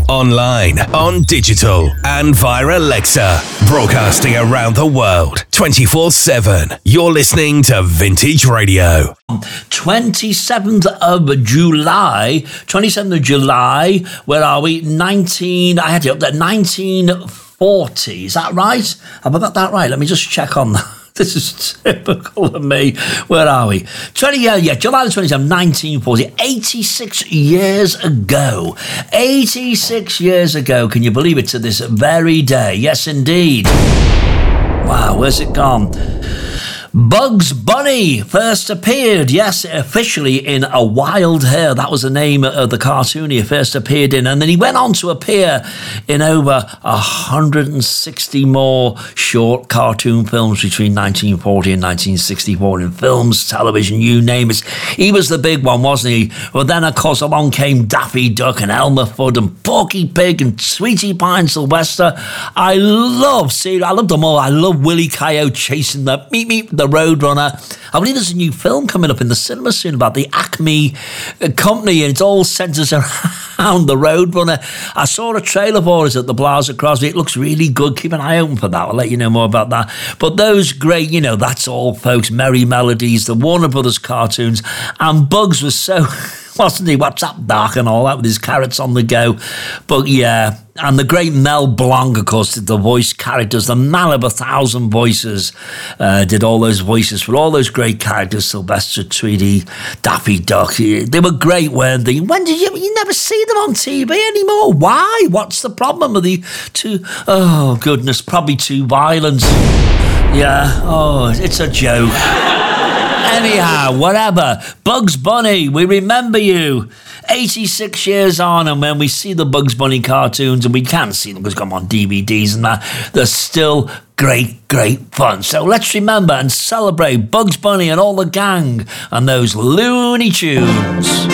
online, on digital, and via Alexa. Broadcasting around the world, 24/7. You're listening to Vintage Radio. 27th of July, where are we? I had it up there, 1940. Is that right? Have I got that right? Let me just check on that. This is typical of me. Where are we? July the 27th, 1940. 86 years ago. 86 years ago. Can you believe it? To this very day. Yes, indeed. Wow, where's it gone? Bugs Bunny first appeared, yes, officially in A Wild Hare. That was the name of the cartoon he first appeared in. And then he went on to appear in over 160 more short cartoon films between 1940 and 1964. In films, television, you name it. He was the big one, wasn't he? Well, then, of course, along came Daffy Duck and Elmer Fudd and Porky Pig and Sweetie Pie and Sylvester. I love them all. I love Willie Coyote chasing the the Roadrunner. I believe there's a new film coming up in the cinema soon about the Acme company, and it all centres around the Roadrunner. I saw a trailer for it at the Plaza Crosby. It looks really good. Keep an eye open for that. I'll let you know more about that. But those great, That's All, folks, Merry Melodies, the Warner Brothers cartoons, and Bugs was so... wasn't he? What's Up, Doc, and all that with his carrots on the go. But yeah, and the great Mel Blanc, of course, did the voice characters. The man of 1,000 voices did all those voices for all those great characters. Sylvester, Tweety, Daffy Duck. They were great, weren't they? When did you never see them on TV anymore? Why? What's the problem? Are they too... Oh, goodness, probably too violent. Yeah, oh, it's a joke. Anyhow, whatever. Bugs Bunny, we remember you. 86 years on, and when we see the Bugs Bunny cartoons, and we can see them because they come on DVDs and that, they're still great fun. So let's remember and celebrate Bugs Bunny and all the gang and those Looney Tunes.